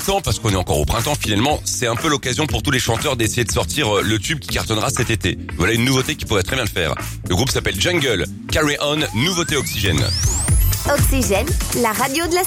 printemps, parce qu'on est encore au printemps finalement, c'est un peu l'occasion pour tous les chanteurs d'essayer de sortir le tube qui cartonnera cet été. Voilà une nouveauté qui pourrait très bien le faire. Le groupe s'appelle Jungle, Carry On, nouveauté Oxygène. Oxygène, la radio de la